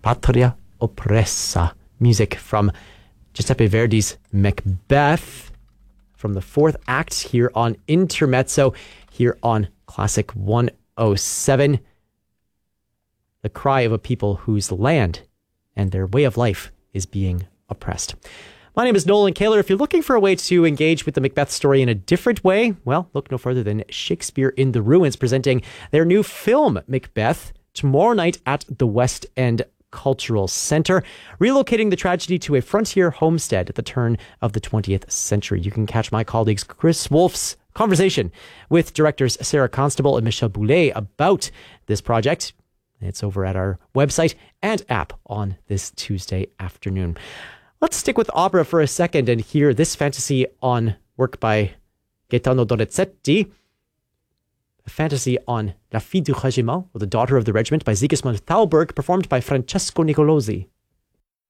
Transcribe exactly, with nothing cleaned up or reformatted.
Patria Oppressa, music from Giuseppe Verdi's Macbeth from the fourth act here on Intermezzo, here on Classic one oh seven. The cry of a people whose land and their way of life is being oppressed. My name is Nolan Kaler. If you're looking for a way to engage with the Macbeth story in a different way, well, look no further than Shakespeare in the Ruins, presenting their new film, Macbeth, tomorrow night at the West End Cultural Centre, relocating the tragedy to a frontier homestead at the turn of the twentieth century. You can catch my colleagues Chris Wolf's conversation with directors Sarah Constable and Michel Boulet about this project. It's over at our website and app on this Tuesday afternoon. Let's stick with opera for a second and hear this fantasy on work by Gaetano Donizetti. A fantasy on La Fille du Régiment, or The Daughter of the Regiment, by Sigismund Thalberg, performed by Francesco Nicolosi.